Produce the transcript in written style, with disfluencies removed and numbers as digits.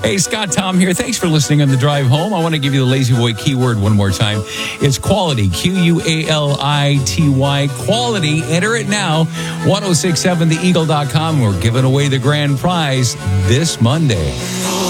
Hey, Scott Tom here. Thanks for listening on the drive home. I want to give you the Lazy Boy keyword one more time. It's quality, Quality. Quality. Enter it now. 1067theeagle.com. We're giving away the grand prize this Monday.